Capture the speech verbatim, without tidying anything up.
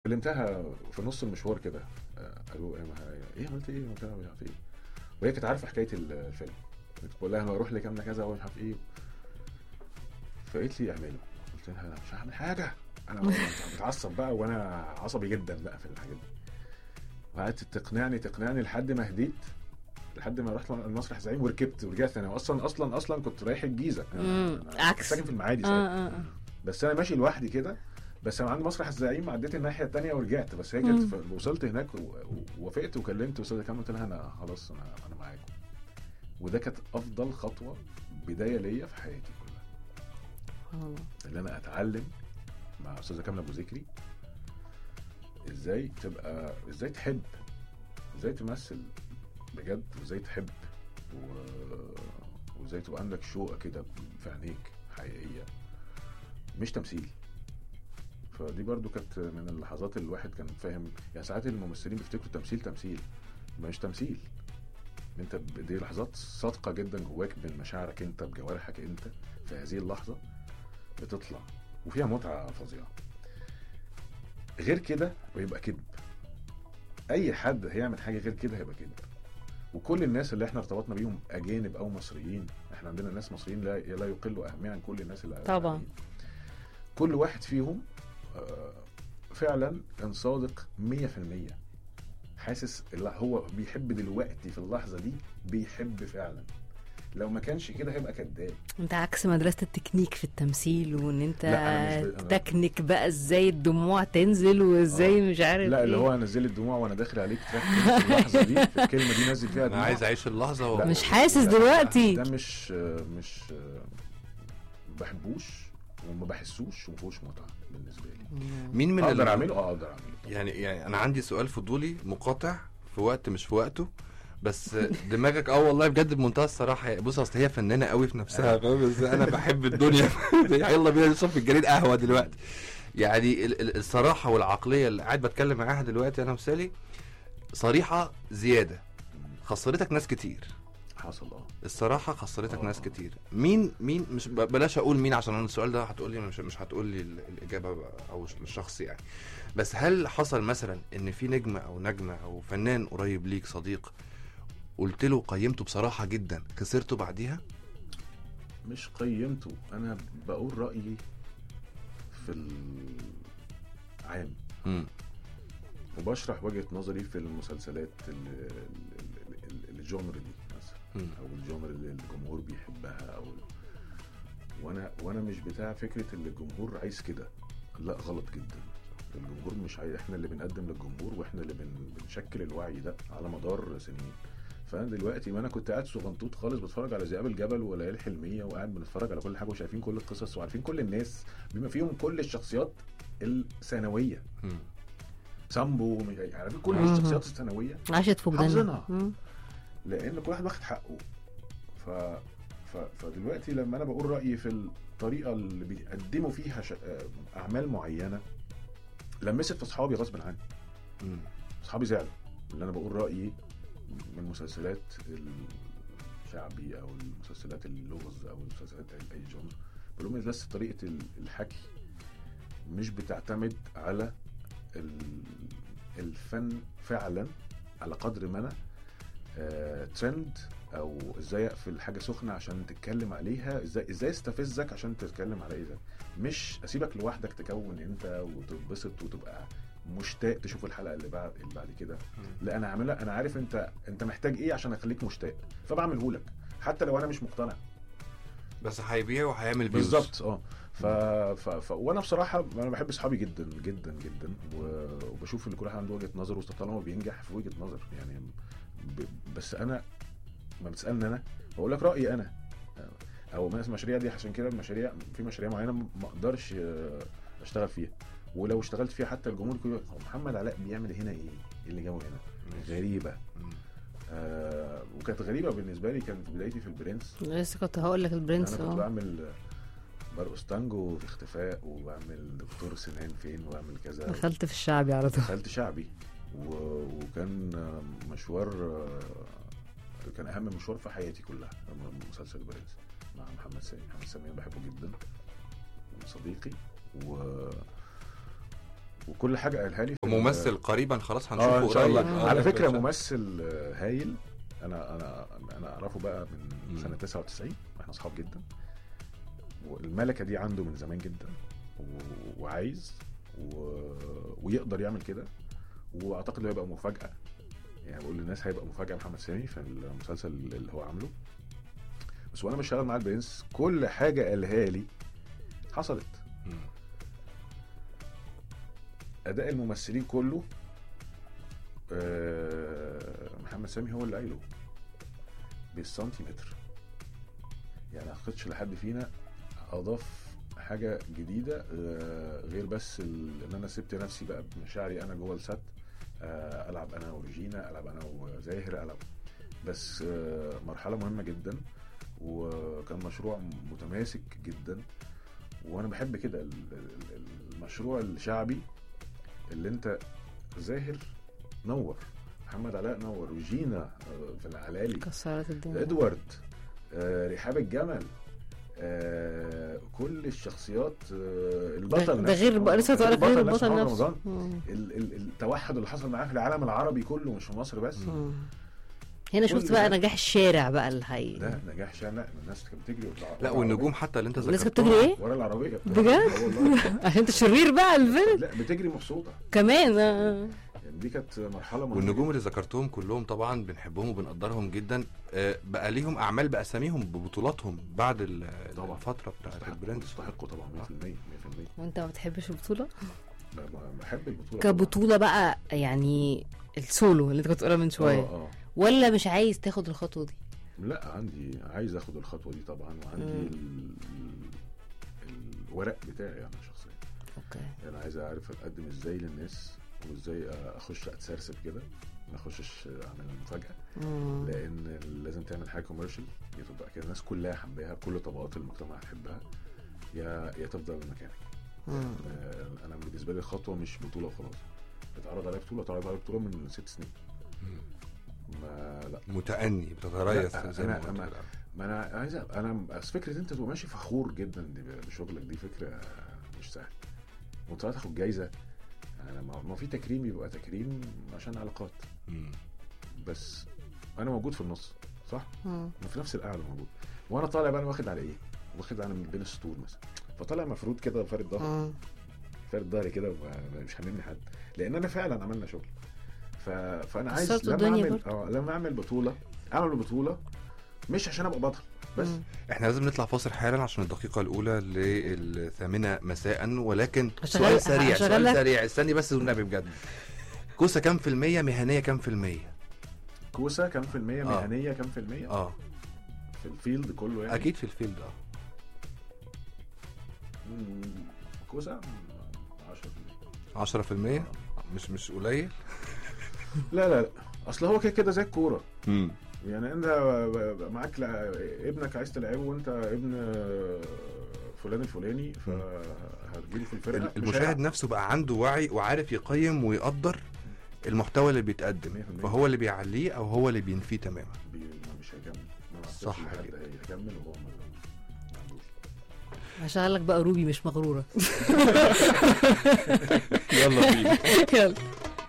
كلمتها في نص المشوار كده، قالوا ايه ايه عملت ايه ومش عارف ايه، وهي كانت عارفه حكايه الفيلم، كنت بقول لها انا اروح لك اعمل كذا ومش عارف ايه، فقالت لي اعمله. قلت لها انا مش هعمل حاجه، انا بتعصب بقى وانا عصبي جدا بقى في الحاجات دي، وقعدت تقنعني تقنعني لحد ما هديت، لحد ما رحت المسرح الزعيم وركبت ورجعت. انا اصلا اصلا اصلا كنت رايح الجيزه، انا عكس ساكن في المعادي آه آه. بس انا ماشي لوحدي كده، بس انا عند مسرح الزعيم عديت الناحيه الثانيه ورجعت. بس هي كانت وصلت هناك ووافقت وكلمت استاذه كامل قلت لها انا خلاص انا انا معاكم. وده كانت افضل خطوه بدايه ليا في حياتي كلها، اللي انا اتعلم مع استاذه كامل ابو ذكري ازاي تبقى، ازاي تحب، ازاي تمثل بجد، وازاي تحب و... وازاي تبقى عندك شوقه كده في عينيك حقيقيه مش تمثيل. فدي برضو كانت من اللحظات اللي الواحد كان فاهم. يعني ساعات الممثلين بيفتكروا تمثيل تمثيل مش تمثيل، انت دي لحظات صادقه جدا جواك من مشاعرك انت بجوارحك انت في هذه اللحظه بتطلع وفيها متعه فظيعه. غير كده بيبقى كذب، اي حد هيعمل حاجه غير كده هيبقى كذب. وكل الناس اللي احنا ارتبطنا بيهم اجانب او مصريين، احنا عندنا ناس مصريين لا لا يقلوا اهميه عن كل الناس اللي طبعا أهمين. كل واحد فيهم فعلا كان صادق مية في المية، حاسس اللي هو بيحب دلوقتي في اللحظه دي بيحب فعلا، لو ما كانش كده هيبقى كداب. انت عكس مدرسه التكنيك في التمثيل، وان انت ب... تكنيك بقى ازاي الدموع تنزل وازاي آه. مش عارف لا ايه. اللي هو نزل الدموع وانا داخل عليك تركز في اللحظه دي، في الكلمه دي نزل فيها انا عايز اعيش اللحظه و... مش حاسس دلوقتي. ده مش مش بحبوش وما بحسوش وما فيهوش متعه بالنسبه لي. مين من اقدر اعمله اه اقدر اعمله يعني يعني انا عندي سؤال فضولي مقاطع في وقت مش في وقته، بس دماغك اه والله بجد بمنتهى الصراحه. بص اصل هي فنانه قوي في نفسها، بس انا بحب الدنيا يلا بينا نشرب في الجريد قهوه دلوقتي. يعني الصراحه والعقليه اللي قاعد بتكلم معاها دلوقتي انا وسالي صريحه زياده، خسرتك ناس كتير. حصل اه الصراحه خسرتك أوه. ناس كتير. مين مين مش بلاش اقول مين عشان انا السؤال ده هتقول لي مش مش هتقول لي الاجابه او الشخص يعني، بس هل حصل مثلا ان في نجم او نجمه او فنان قريب ليك صديق قلت له قيمته بصراحه جدا خسرته بعديها؟ مش قيمته، انا بقول رايي في العام م. وبشرح وجهه نظري في المسلسلات الجونر دي مثلا، او الجونر اللي الجمهور بيحبها، او وانا وانا مش بتاع فكره اللي الجمهور عايز كده، لا غلط جدا. الجمهور مش عايز، احنا اللي بنقدم للجمهور واحنا اللي بن... بنشكل الوعي ده على مدار سنين. فانا دلوقتي ما انا كنت قاعد صغنطوط خالص بتفرج على ذئاب الجبل وليالي الحلميه، وقاعد بنتفرج على كل حاجه وشايفين كل القصص وعارفين كل الناس بما فيهم كل الشخصيات الثانويه، سامبو عارفين كل الشخصيات الثانويه عاشت فوق حافظينها لان كل واحد واخد حقه. ف... ف... فدلوقتي لما انا بقول رايي في الطريقه اللي بيقدموا فيها ش... اعمال معينه لمست في اصحابي غصب عني، اصحابي زعلوا اللي انا بقول رايي من المسلسلات الشعبي او المسلسلات اللغز او المسلسلات اي جونر، بقول لهم بس طريقه الحكي مش بتعتمد على الفن فعلا على قدر ما انا آه ترند او ازاي اقفل حاجه سخنه عشان تتكلم عليها، ازاي ازاي استفزك عشان تتكلم على ايه ده، مش اسيبك لوحدك تكون انت وتتبسط وتبقى مشتاق تشوف الحلقه اللي بعد اللي بعد كده. لا انا عاملها، انا عارف انت انت محتاج ايه عشان اخليك مشتاق، فبعمله لك حتى لو انا مش مقتنع، بس هيبيع وهيعمل فيوز بالظبط. اه ف... ف... ف... وانا بصراحه انا بحب اصحابي جدا جدا جدا، وبشوف ان كل واحد عنده وجهه نظر وطالما بينجح في وجهه نظر يعني ب... بس انا ما بتسالني انا بقول لك رايي انا، او مثلا المشاريع دي عشان كده المشاريع في مشاريع معينه ما اقدرش اشتغل فيها، ولو اشتغلت فيها حتى الجمهور يقول محمد علاء بيعمل هنا ايه اللي جابه هنا غريبه. آه وكانت غريبه بالنسبه لي، كانت بدايتي في البرنس، لسه كنت هقول لك البرنس. انا كنت بعمل برقص تانجو في اختفاء وبعمل دكتور سنان فين وبعمل كذا، دخلت في الشعبي على طول، دخلت شعبي و... وكان مشوار كان اهم مشوار في حياتي كلها مسلسل البرنس مع محمد سامي. محمد سامي بحبه جدا صديقي و... وكل حاجه قالها لي في ممثل قريبا خلاص هنشوفه اه ان شاء الله. قريب. آه، على ده فكره باشا. ممثل آه، هايل. انا انا انا اعرفه بقى من مم. سنه تسعة وتسعين، احنا اصحاب جدا، والملكه دي عنده من زمان جدا، و... وعايز و... ويقدر يعمل كده، واعتقد انه هيبقى مفاجاه. يعني بقول للناس هيبقى مفاجاه محمد سامي في المسلسل اللي هو عامله. بس وانا بشتغل مع البرنس كل حاجه قالها لي حصلت. مم. اداء الممثلين كله آه، محمد سامي هو اللي قايله بالسنتيمتر. يعني ما اعتقدش لحد فينا اضاف حاجه جديده آه، غير بس ال- ان انا سبت نفسي بقى بمشاعري انا جوه الست، آه، العب انا وريجينا، العب انا وزاهر، العب. بس آه، مرحله مهمه جدا، وكان مشروع متماسك جدا. وانا بحب كده ال- ال- المشروع الشعبي اللي انت زاهر نور، محمد علاء نور، ريجينا آه، في العلالي، كسرت الدنيا. ادوارد، آه، رحاب الجمل، آه، كل الشخصيات، آه، البطل ده, ده نفسه. غير بقى لسه هتقول لك غير نفسه البطل محمد نفسه. رمضان. مم. ال- ال- التوحد اللي حصل معاه في العالم العربي كله، مش في مصر بس. مم. هنا شفت كل بقى ده. نجاح الشارع بقى الحقيقي. ده نجاح شان. لا الناس كانت بتجري وتطلع لا والنجوم حتى اللي انت الناس كانت ذكرتهم بتجري ايه؟ ورا العربيه بجد؟ آه والله. عشان انت شرير بقى الفيلم لا بتجري مبسوطه. كمان. آه. يعني دي كانت مرحله مهمة والنجوم اللي ذكرتهم كلهم طبعا بنحبهم وبنقدرهم جدا. آه، بقى ليهم اعمال باساميهم ببطولاتهم بعد ال- طبعا. الفتره بتاعت يستحقوا- البراند. يستحقوا طبعا مية في المية مية في المية. وانت ما بتحبش البطولة؟ ب- ب- بحب البطوله كبطولة بقى يعني السولو اللي انت كنت بتقولها من طبعاً. شوية، اه اه ولا مش عايز تاخد الخطوة دي؟ لا عندي، عايز اخد الخطوه دي طبعا، وعندي مم. ال... ال- الورق بتاعي انا شخصيا. اوكي. يعني عايز اعرف اقدم ازاي للناس، وازاي اخش اتسرسب كده، ما اخشش اعمل مفاجاه. مم. لان لازم تعمل حاجه كوميرشال تبقى كده الناس كلها حباها، كل طبقات المجتمع تحبها، يا يا تفضل مكانك. مم. آه، انا بالنسبه لي الخطوه مش بطوله وخلاص. اتعرض عليا بطوله، اتعرض عليا بطوله من ست سنين. ما لا متأني بتتريث لا، زي ما أنا- قلت أنا- كده. ما انا عايز أبقى- انا بس فكره انت تبقى ماشي فخور جدا دي بشغلك، دي فكره مش سهله. وانت تاخد جايزه، انا ما ما في تكريم يبقى تكريم عشان علاقات، مم. بس انا موجود في النص صح؟ مم. انا في نفس القعده موجود، وانا طالع بقى انا واخد على ايه؟ واخد على من بين السطور مثلا، فطالع مفروض كده فارد ظهري، مم. فارد ظهري كده ومش هاممني حد، لان انا فعلا عملنا شغل. ف... فانا عايز كسرت لما الدنيا اعمل برضه. اه لما اعمل بطوله، اعمل بطوله مش عشان ابقى بطل بس. مم. احنا لازم نطلع فاصل حالا عشان الدقيقة الأولى للثامنة مساء، ولكن هشغل- سؤال سريع هشغل سؤال لك. سريع استني بس والنبي بجد. كوسة كام في المية مهنية كام في المية؟ كوسه كام في المية آه. مهنيه كام في المية اه في الفيلد كله يعني. أكيد في الفيلد اه مم، كوسه عشرة في المية. عشرة في المية مش مش قليل. لا لا لا، اصل هو كده كده زي الكوره. امم يعني انت معاك لا- ابنك عايز تلعبه وانت ابن فلان الفلاني، فهتجيله في الفرقه مش المشاهد هيلعب. نفسه بقى عنده وعي وعارف يقيم ويقدر المحتوى اللي بيتقدم، مية في المية. فهو اللي بيعليه او هو اللي بينفيه تماما. بي- ما مش هيكمل، ما أعتقدش صح إن حد كده. هيكمل وهو ما ما عندوش. هشغل لك بقى روبي مش مغرورة. يلا بينا. يلا.